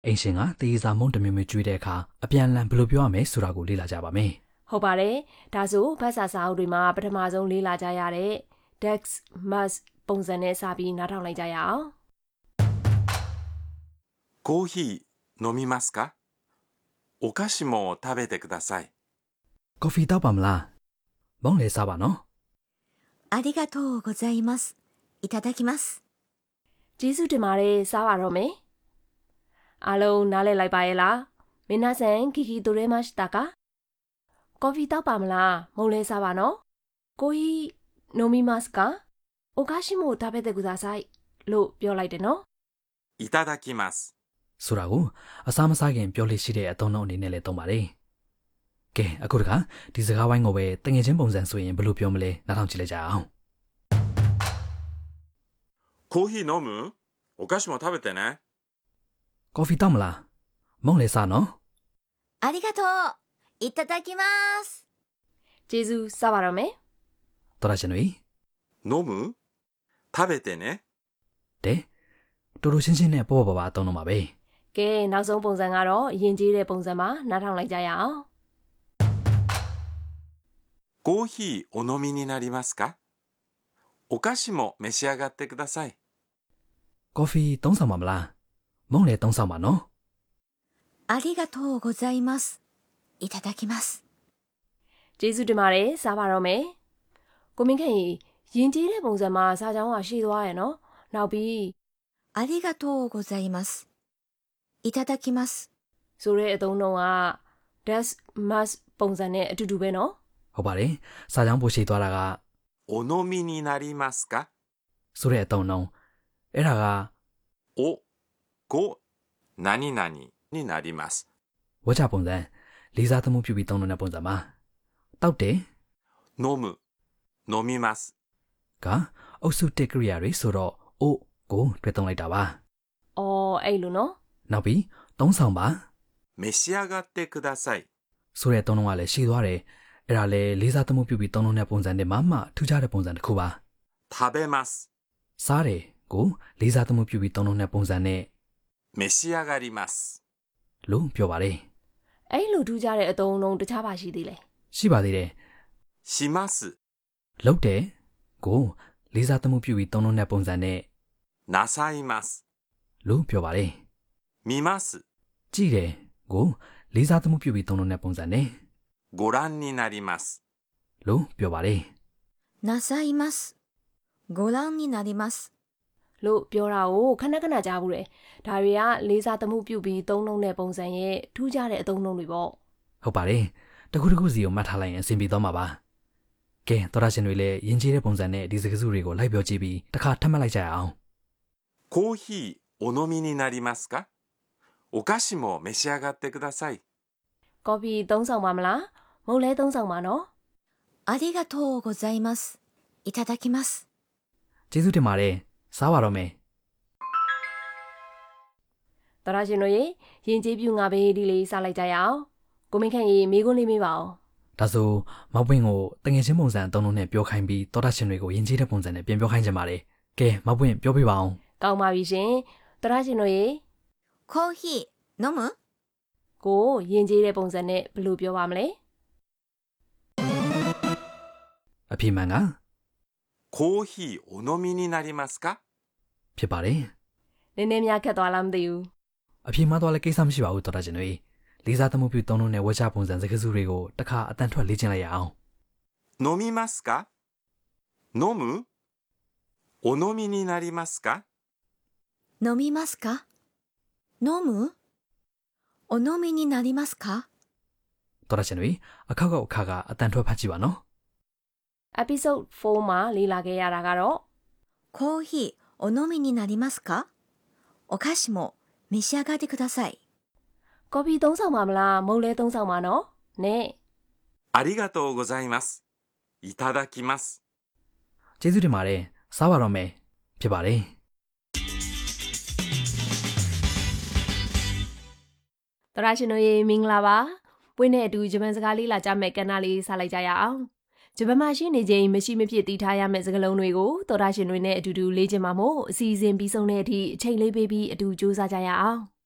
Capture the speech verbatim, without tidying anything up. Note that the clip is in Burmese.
အိမ်ရှင်ကတေးစာမုံတမျိုးမျိုးကျွေးတဲ့အခါအပြန်လန်ဘယ်လိုပြောရမလဲဆိုတာကိုလေ့လာကြပါမယ်ဟုတ်ပါတယ်ဒါဆိုဘာသာစာအုပ်တွေမှာပထမဆုံးလေ့လာကြရတဲ့ dex must ပုံစံနဲ့စပြီးနားထောင်လိုက်ကြရအောင်コーヒー飲みますかお菓子も食べてくださいကော်ဖီတောက်ပါမလားမုံလေစားပါနော်ありがとうございますいただきますကျေးဇူးတင်ပါတယ်စားပါတော့မယ်အားလုံးနားလည်လိုက်ပါရဲ့လားမင်းနာဆန်ခီခီတိုရဲမရှိတာကကော်ဖီတောက်ပါမလားမုံလဲစားပါနော်ကိုဟီနိုမီမတ်ကာအိုကာရှိမို食べてくださいလို့ပြောလိုက်တယ်နော်いただきますဆိုတာကိုအစားမစားခင်ပြောလို့ရှိတဲ့အသုံးအနှုန်းအနေနဲ့လည်းသုံးပါတယ်ကဲအခုတခါဒီစကားဝိုင်းကိုပဲတငယ်ချင်းပုံစံဆိုရင်ဘယ်လိုပြောမလဲနားထောင်ကြည့်လိုက်ကြအောင်コーヒー飲むお菓子も食べてねကော်ဖီတောက်မလားမုံလေစားနော်ありがとういただきますကျေးဇူးစားပါတော့မယ်တော်ရရှင်တွေ飲む食べてねတဲ့တူတူရှင်းရှင်းနဲ့ပေါ့ပေါ့ပါပါအသုံးတော့ပါပဲကဲနောက်ဆုံးပုံစံကတော့အရင်ကြီးတဲ့ပုံစံမှာနားထောင်လိုက်ကြရအောင်コーヒーお飲みになりますかお菓子も召し上がってくださいကော်ဖီသုံးဆောင်ပါမလားမုံလေသုံးဆောင်ပါနော်ありがとうございますいただきますကျေးဇူးတင်ပါတယ်စားပါတော့မယ်ကိုမင်းခင်ရင်ကြီးတဲ့ပုံစံမှာစားကြောင်းကရှိသွားရဲ့နော်နောက်ပြီးありがとうございますいただきますဆိုတဲ့အသုံးနှုန်းက does must ပုံစံနဲ့အတူတူပဲနော်ဟုတ်ပါတယ်စားကြောင်းပိုရှိသွားတာကお飲みになりますかဆိုတဲ့အသုံးနှုန်းအဲ့ဒါကおご何々になりますဝါကြပုံစံလေးစားသမှုပြုပြီးသုံးတဲ့ပုံစံပါတောက်တယ်飲む飲みますကအုပ်စုတစ်ကရိယာတွေဆိုတော့အိုကိုတွေ့သုံးလိုက်တာပါအော်အဲ့လိုနော်နောက်ပြီးသုံးဆောင်ပါ召し上がってくださいဆိုတဲ့သုံးလုံးကလည်းရှိသွားတယ်အဲ့ဒါလည်းလေးစားသမှုပြုပြီးသုံးလုံးတဲ့ပုံစံနဲ့မှမှထူးခြားတဲ့ပုံစံတစ်ခုပါ食べますစားတယ်ကိုလေးစားသမှုပြုပြီးသုံးလုံးတဲ့ပုံစံနဲ့召し上がりますလို့ပြောပါတယ်အဲ့လိုထူးခြားတဲ့အသုံးအနှုန်းတခြားပါရှိသေးလဲရှိပါသေးတယ်しますလုပ်တယ်ကိုလေးစားသမှုပြုပြီးသုံးလုံးတဲ့ပုံစံနဲ့なさいますလို့ပြောပါတယ်見ますကြည့်တယ်ကိုလေးစားသမှုပြုပြီးသုံးလုံးတဲ့ပုံစံနဲ့ご覧になりますလို့ပြောပါတယ်なさいますご覧になりますလို့ပြောတာကိုခဏခဏကြားဘူးတယ်ဒါတွေကလေးစားသမှုပြုပြီးသုံးလုံးတဲ့ပုံစံရဲ့ထူးခြားတဲ့အသုံးနှုန်းတွေပေါ့ဟုတ်ပါတယ်တခုတခုစီကိုမှတ်ထားလိုက်ရင်အဆင်ပြေသွားမှာပါကဲတော်ရရှင်တွေလည်းယဉ်ကျေးတဲ့ပုံစံနဲ့ဒီစကားစုတွေကိုလိုက်ပြောကြည့်ပြီးတစ်ခါထပ်မှတ်လိုက်ကြရအောင်コーヒーお飲みになりますかお菓子も召し上がってくださいကော်ဖီသုံးဆောင်ပါမလားမုံလဲသုံးဆောင်ပါနော်ありがとうございますいただきますကျေးဇူးတင်ပါတယ်စားပါတော့မယ်တော်ရရှင်တို့ရေရင်ကျေးပြူငါဘေးဒီလေးစားလိုက်ကြရအောင်ကိုမင်းခန့်ရေမိကုန်းလေးမေးပါအောင်ဒါဆိုမောက်ပွင့်ကိုတငယ်ချင်းပုံစံအသုံးလုံးနဲ့ပြောခိုင်းပြီးတော်ရရှင်တွေကိုယဉ်ကျေးတဲ့ပုံစံနဲ့ပြန်ပြောခိုင်းကြပါလေကဲမောက်ပွင့်ပြောပြပါအောင်ကောင်းပါပြီရှင်တော်ရရှင်တို့ရေコーヒー飲むကိုရင်ကျေးတဲ့ပုံစံနဲ့ဘယ်လိုပြောပါမလဲအဖြေမှန်ကコーヒーお飲みになりますかဖြစ်ပါတယ်နည်းနည်းများခက်သွားလားမသိဘူးအဖြေမှတော့လည်းကိစ္စမရှိပါဘူးတော်ရရှင်တွေလေးစားသမှုပြုသုံးလုံးနဲ့ဝါကြပုံစံစကားစုတွေကိုတစ်ခါအတန်ထွက်လေ့ကျင့်လိုက်ရအောင်飲みますか飲むお飲みになりますか飲みますか飲むお飲みになりますかတော်ရရှင်တွေအခါကောက်အခါကအတန်ထွက်ဖတ်ကြည့်ပါနော် episode four မှာလေ့လာခဲ့ရတာကတော့コーヒーお飲みになりますかお菓子も召し上がってくださいကော်ဖီသုံးဆောင်ပါမလားမုံလဲသုံးဆောင်ပါနော်နဲ့ありがとうございますいただきますကျေးဇူးတင်ပါတယ်စားပါတော့မယ်ဖြစ်ပါတယ်တော်ရရှင်တို့ရေမင်္ဂလာပါပွင့်တဲ့အတူဂျပန်စကားလေးလာကြမဲ့ကဏ္ဍလေးစလိုက်ကြရအောင်ဂျပန်မှာရှိနေခြင်းမရှိမဖြစ်တည်ထားရမယ့်စကားလုံးတွေကိုတော်ရရှင်တွေနဲ့အတူတူလေ့ကျင့်မှာမို့အစီအစဉ်ပြီးဆုံးတဲ့အထိအချိန်လေးပေးပြီးအတူကြိုးစားကြရအောင်